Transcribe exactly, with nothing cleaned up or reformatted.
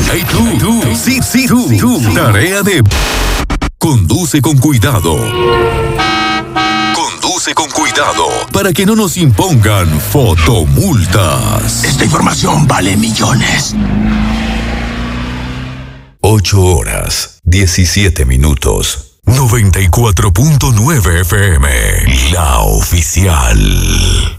Hey, tú, tú, sí, sí, tú, tú. Tarea de... Conduce con cuidado. Conduce con cuidado para que no nos impongan fotomultas. Esta información vale millones. Ocho horas, diecisiete minutos. noventa y cuatro punto nueve F M, la oficial.